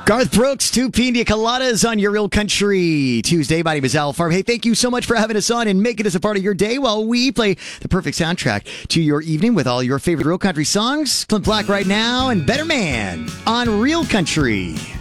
Garth Brooks, two Pina Coladas on your Real Country Tuesday. My name is Al Farm. Hey, thank you so much for having us on and making us a part of your day while we play the perfect soundtrack to your evening with all your favorite Real Country songs. Clint Black right now and Better Man on Real Country.